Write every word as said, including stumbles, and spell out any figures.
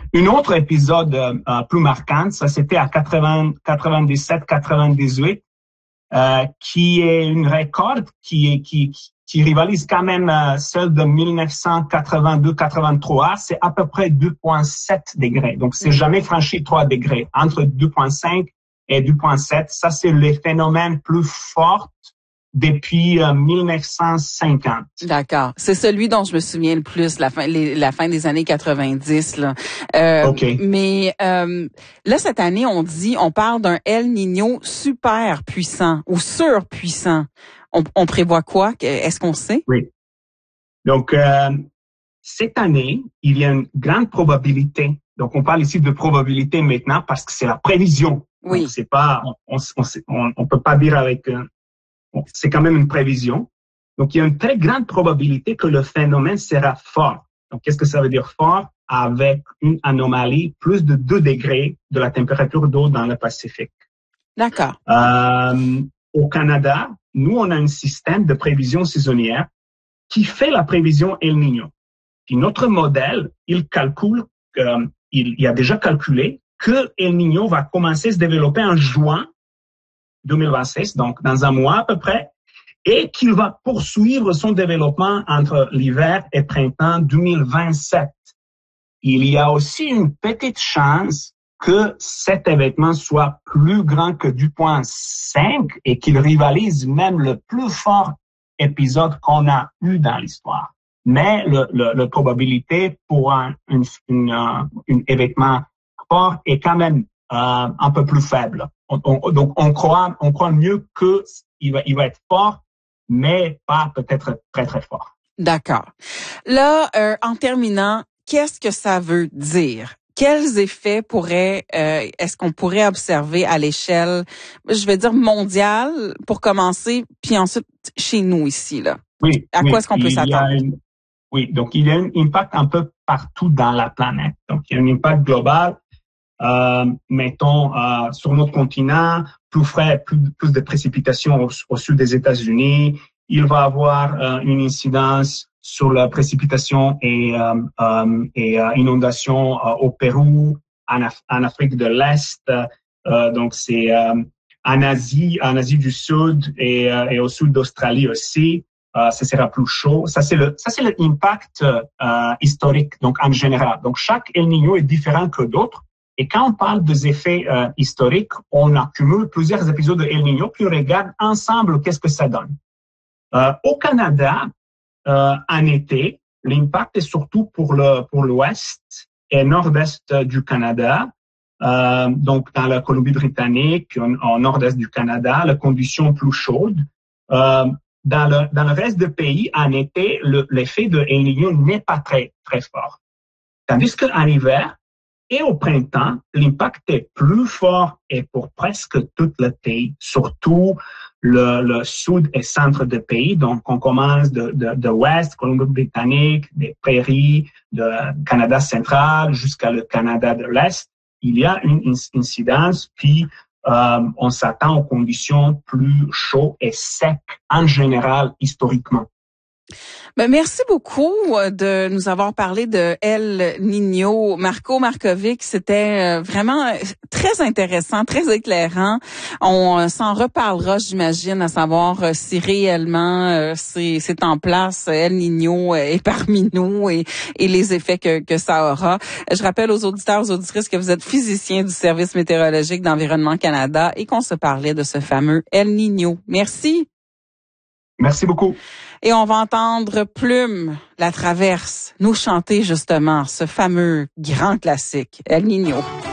Un autre épisode euh, plus marquant, ça c'était à quatre-vingts, quatre-vingt-dix-sept quatre-vingt-dix-huit, euh, qui est une record qui, qui, qui rivalise quand même euh, celle de mille neuf cent quatre-vingt-deux quatre-vingt-trois. C'est à peu près deux virgule sept degrés. Donc, c'est jamais franchi trois degrés. Entre deux virgule cinq et deux virgule sept, ça c'est le phénomène plus fort depuis euh, mille neuf cent cinquante. D'accord. C'est celui dont je me souviens le plus, la fin, les, la fin des années quatre-vingt-dix. Là. Euh, OK. Mais euh, là, cette année, on dit, on parle d'un El Niño super puissant ou surpuissant. On, on prévoit quoi? Est-ce qu'on sait? Oui. Donc, euh, cette année, il y a une grande probabilité. Donc, on parle ici de probabilité maintenant parce que c'est la prévision. Oui. Donc, c'est pas, on, on, on, on peut pas dire avec... Euh, c'est quand même une prévision. Donc, il y a une très grande probabilité que le phénomène sera fort. Donc, qu'est-ce que ça veut dire fort? Avec une anomalie plus de deux degrés de la température d'eau dans le Pacifique. D'accord. Euh, au Canada, nous, on a un système de prévision saisonnière qui fait la prévision El Niño. Puis notre modèle, il calcule, euh, il, il a déjà calculé que El Niño va commencer à se développer en juin deux mille vingt-six, donc dans un mois à peu près, et qu'il va poursuivre son développement entre l'hiver et printemps deux mille vingt-sept. Il y a aussi une petite chance que cet événement soit plus grand que deux virgule cinq et qu'il rivalise même le plus fort épisode qu'on a eu dans l'histoire. Mais le, le, la probabilité pour un une, une, un événement fort est quand même euh, un peu plus faible. On, on, donc, on croit, on croit mieux que il va, il va être fort, mais pas peut-être très, très fort. D'accord. Là, euh, en terminant, qu'est-ce que ça veut dire? Quels effets pourraient, euh, est-ce qu'on pourrait observer à l'échelle, je vais dire mondiale, pour commencer, puis ensuite chez nous ici, là? Oui. À oui, quoi est-ce qu'on peut s'attendre? Une, oui, donc il y a un impact un peu partout dans la planète. Donc, il y a un impact global. Euh, mettons, euh, sur notre continent, plus frais, plus, plus de précipitations au, au sud des États-Unis. Il va avoir euh, une incidence sur la précipitation et, euh, euh, et euh, inondations euh, au Pérou, en, Af- en Afrique de l'Est. Euh, donc, c'est euh, en Asie, en Asie du Sud et, euh, et au sud d'Australie aussi. Euh, ça sera plus chaud. Ça, c'est le, ça, c'est l'impact euh, historique, donc en général. Donc, chaque El Niño est différent que d'autres. Et quand on parle des effets euh, historiques, on accumule plusieurs épisodes de El Niño, puis on regarde ensemble qu'est-ce que ça donne. Euh, au Canada, euh, en été, l'impact est surtout pour le pour l'ouest et nord-est du Canada. Euh, donc, dans la Colombie-Britannique, en, en nord-est du Canada, les conditions plus chaudes. Euh, dans le dans le reste du pays, en été, le, l'effet de El Niño n'est pas très très fort. Tandis qu'en hiver, et au printemps, l'impact est plus fort et pour presque tout le pays, surtout le, le sud et centre du pays. Donc, on commence de, de, de l'ouest, Colombie-Britannique, des prairies, de Canada central jusqu'à le Canada de l'Est. Il y a une incidence, puis euh, on s'attend aux conditions plus chaudes et secs en général historiquement. Ben, merci beaucoup de nous avoir parlé de El Niño. Marco Markovic, c'était vraiment très intéressant, très éclairant. On s'en reparlera, j'imagine, à savoir si réellement c'est, c'est en place, El Niño est parmi nous et, et les effets que, que ça aura. Je rappelle aux auditeurs, aux auditrices que vous êtes physicien du Service météorologique d'Environnement Canada et qu'on se parlait de ce fameux El Niño. Merci. Merci beaucoup. Et on va entendre Plume, La Traverse, nous chanter justement ce fameux grand classique, El Niño.